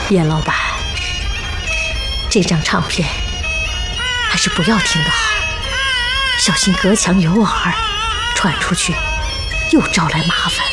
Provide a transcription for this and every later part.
严老板，这张唱片还是不要听的好，小心隔墙有耳，传出去又招来麻烦。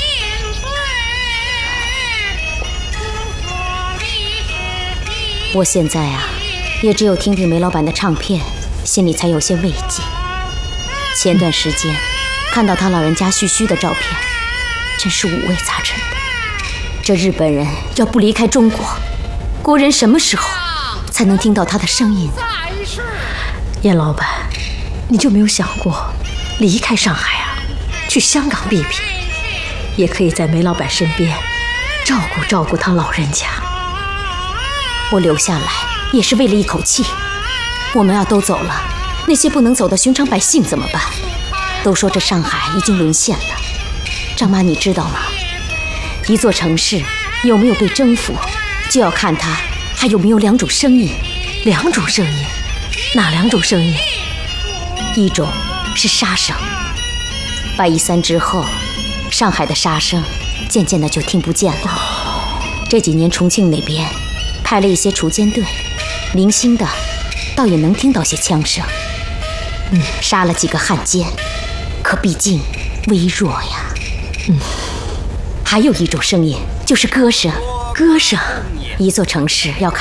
我现在啊，也只有听听梅老板的唱片，心里才有些慰藉。前段时间看到他老人家絮絮的照片，真是五味杂陈的。这日本人要不离开中国，国人什么时候才能听到他的声音呢？ 严老板，你就没有想过离开上海啊，去香港避避，也可以在梅老板身边照顾照顾他老人家。 我留下来也是为了一口气。我们要都走了，那些不能走的寻常百姓怎么办？都说这上海已经沦陷了，张妈你知道吗？一座城市有没有被征服，就要看它还有没有两种声音。 两种声音？哪两种声音？ 一种是杀声。8.13之后，上海的杀声渐渐的就听不见了。这几年重庆那边派了一些锄奸队，零星的倒也能听到些枪声。杀了几个汉奸，可毕竟微弱呀。还有一种声音就是歌声。 歌声？ 一座城市要看